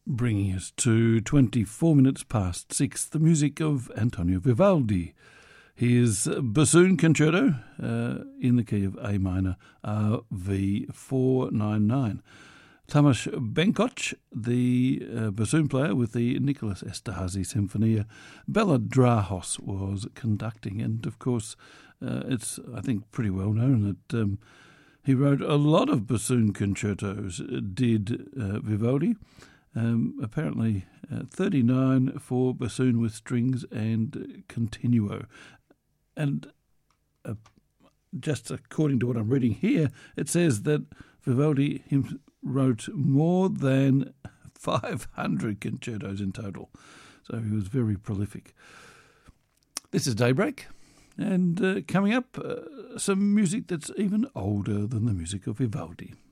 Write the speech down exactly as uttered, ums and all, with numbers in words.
Bringing us to twenty-four minutes past six, the music of Antonio Vivaldi. His bassoon concerto uh, in the key of A minor, R V four ninety-nine. Tamas Benkoch, the uh, bassoon player with the Nicholas Esterhazy Sinfonia, Bela Drahos was conducting, and of course uh, it's, I think, pretty well known that um, he wrote a lot of bassoon concertos, did uh, Vivaldi. Um, apparently uh, thirty-nine for bassoon with strings and continuo. And uh, just according to what I'm reading here, it says that Vivaldi him wrote more than five hundred concertos in total. So he was very prolific. This is Daybreak, and uh, coming up, uh, some music that's even older than the music of Vivaldi.